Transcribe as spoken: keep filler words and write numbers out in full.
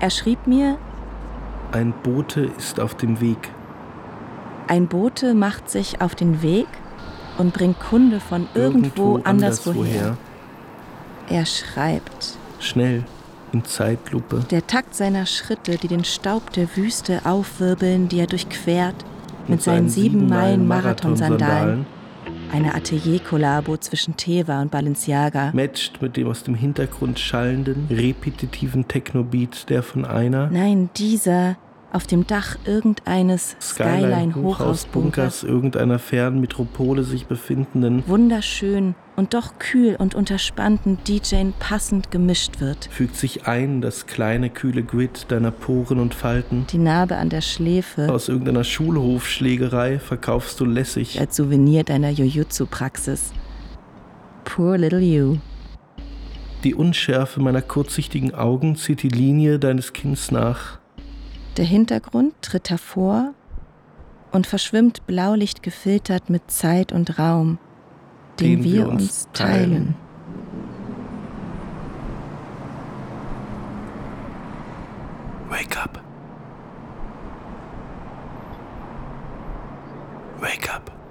Er schrieb mir: Ein Bote ist auf dem Weg. Ein Bote macht sich auf den Weg und bringt Kunde von irgendwo, Irgendwo anderswoher. Er schreibt. Schnell, in Zeitlupe. Der Takt seiner Schritte, die den Staub der Wüste aufwirbeln, die er durchquert, mit, Mit seinen sieben Meilen Marathonsandalen. Marathonsandalen. Eine Atelier-Kollabo zwischen Teva und Balenciaga. Matcht mit dem aus dem Hintergrund schallenden, repetitiven Techno-Beat, der von einer Nein, dieser auf dem Dach irgendeines Skyline-Hochhausbunkers, irgendeiner fernen Metropole sich befindenden, wunderschön und doch kühl und unter spannenden D Js passend gemischt wird. fügt sich ein das kleine, kühle Grid deiner Poren und Falten. Die Narbe an der Schläfe Aus irgendeiner Schulhofschlägerei verkaufst du lässig als Souvenir deiner Jujutsu-Praxis. Poor little you. Die Unschärfe meiner kurzsichtigen Augen zieht die Linie deines Kinns nach. Der Hintergrund tritt hervor und verschwimmt blaulicht gefiltert mit Zeit und Raum, den, den wir, wir uns teilen. teilen. Wake up. Wake up.